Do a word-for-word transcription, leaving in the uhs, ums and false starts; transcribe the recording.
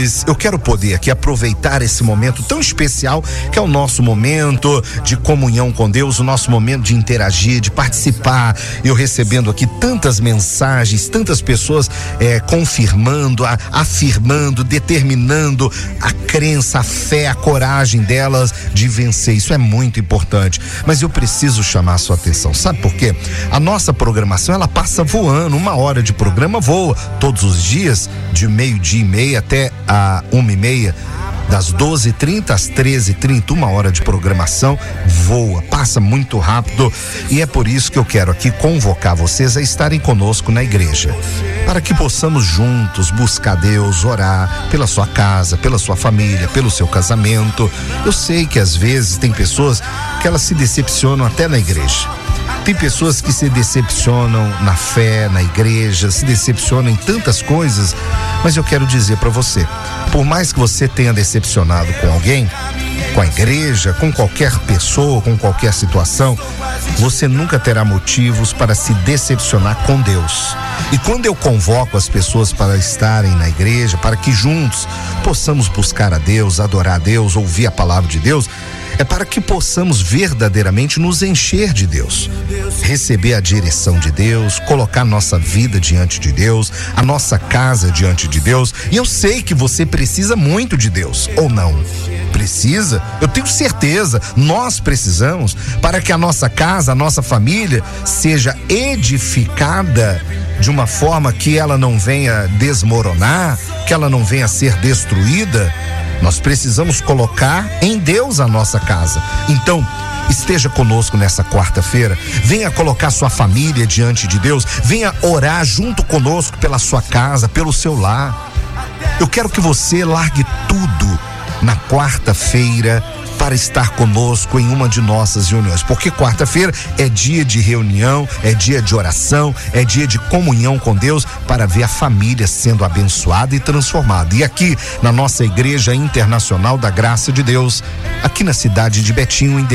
Eu quero poder aqui aproveitar esse momento tão especial que é o nosso momento de comunhão com Deus, o nosso momento de interagir, de participar. Eu recebendo aqui tantas mensagens, tantas pessoas é, confirmando, a, afirmando, determinando a crença, a fé, a coragem delas de vencer. Isso é muito importante. Mas eu preciso chamar a sua atenção. Sabe por quê? A nossa programação, ela passa voando. Uma hora de programa voa todos os dias, de meio-dia e meia até a uma e meia, das doze e trinta às treze e trinta, uma hora de programação voa, passa muito rápido, e é por isso que eu quero aqui convocar vocês a estarem conosco na igreja, para que possamos juntos buscar Deus, orar pela sua casa, pela sua família, pelo seu casamento. Eu sei que às vezes tem pessoas que elas se decepcionam até na igreja. Tem pessoas que se decepcionam na fé, na igreja, se decepcionam em tantas coisas, mas eu quero dizer para você, por mais que você tenha decepcionado com alguém, com a igreja, com qualquer pessoa, com qualquer situação, você nunca terá motivos para se decepcionar com Deus. E quando eu convoco as pessoas para estarem na igreja, para que juntos possamos buscar a Deus, adorar a Deus, ouvir a palavra de Deus, é para que possamos verdadeiramente nos encher de Deus, receber a direção de Deus, colocar nossa vida diante de Deus, a nossa casa diante de Deus. E eu sei que você precisa muito de Deus, ou não? Precisa? Eu tenho certeza, nós precisamos, para que a nossa casa, a nossa família seja edificada de uma forma que ela não venha desmoronar, que ela não venha ser destruída. Nós precisamos colocar em Deus a nossa casa. Então, esteja conosco nessa quarta-feira, venha colocar sua família diante de Deus, venha orar junto conosco pela sua casa, pelo seu lar. Eu quero que você largue tudo na quarta-feira para estar conosco em uma de nossas reuniões, porque quarta-feira é dia de reunião, é dia de oração, é dia de comunhão com Deus, para ver a família sendo abençoada e transformada. E aqui na nossa Igreja Internacional da Graça de Deus, aqui na cidade de Betinho, em